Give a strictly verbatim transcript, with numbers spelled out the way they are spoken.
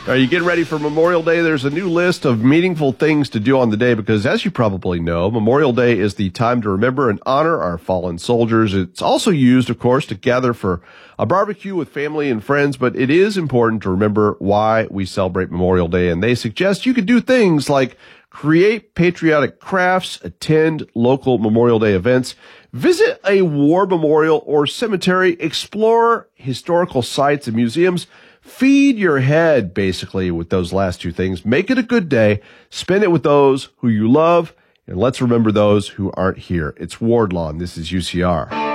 Are you getting ready for Memorial Day? There's a new list of meaningful things to do on the day because, as you probably know, Memorial Day is the time to remember and honor our fallen soldiers. It's also used, of course, to gather for a barbecue with family and friends, but it is important to remember why we celebrate Memorial Day. And they suggest you could do things like create patriotic crafts, attend local Memorial Day events, visit a war memorial or cemetery, explore historical sites and museums. Feed your head, basically, with those last two things. Make it a good day. Spend it with those who you love. And let's remember those who aren't here. It's Ward Lawn. This is U C R.